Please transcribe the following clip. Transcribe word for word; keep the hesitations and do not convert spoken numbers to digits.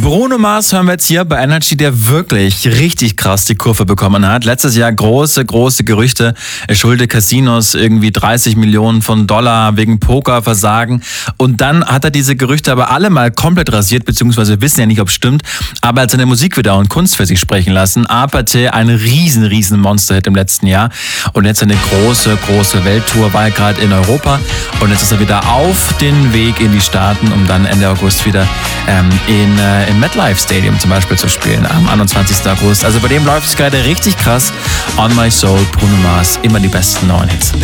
Bruno Mars hören wir jetzt hier bei Energy, der wirklich richtig krass die Kurve bekommen hat. Letztes Jahr große, große Gerüchte. Er schuldet Casinos irgendwie dreißig Millionen von Dollar wegen Pokerversagen. Und dann hat er diese Gerüchte aber alle mal komplett rasiert, beziehungsweise wir wissen ja nicht, ob es stimmt. Aber er hat seine Musik wieder und Kunst für sich sprechen lassen. Apathy, ein riesen, riesen Monster-Hit im letzten Jahr. Und jetzt eine große, große Welttour, war er gerade in Europa. Und jetzt ist er wieder auf den Weg in die Staaten, um dann Ende August wieder ähm, in, äh, im MetLife Stadium zum Beispiel zu spielen, am einundzwanzigsten August. Also bei dem läuft es gerade richtig krass. On My Soul, Bruno Mars, immer die besten neuen Hits.